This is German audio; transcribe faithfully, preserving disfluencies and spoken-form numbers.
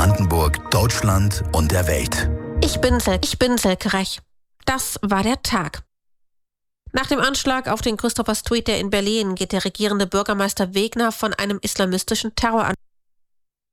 Brandenburg, Deutschland und der Welt. Ich bin, Sel- ich bin Selke Rech. Das war der Tag. Nach dem Anschlag auf den Christopher Street, der in Berlin, geht der regierende Bürgermeister Wegner von einem islamistischen Terror an.